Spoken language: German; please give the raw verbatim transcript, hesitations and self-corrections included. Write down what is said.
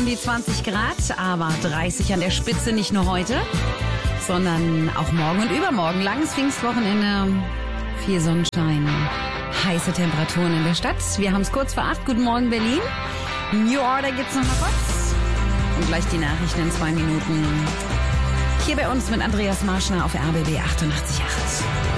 die zwanzig Grad, aber dreißig an der Spitze, nicht nur heute, sondern auch morgen und übermorgen. Langes Pfingstwochenende, viel Sonnenschein, heiße Temperaturen in der Stadt. Wir haben es kurz vor acht. Guten Morgen, Berlin. New Order gibt's noch mal kurz. Und gleich die Nachrichten in zwei Minuten. Hier bei uns mit Andreas Marschner auf R B B achtundachtzig Komma acht.